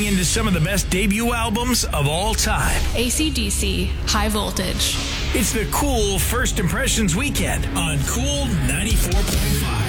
into some of the best debut albums of all time. AC/DC, High Voltage. It's the Cool First Impressions Weekend on Cool 94.5.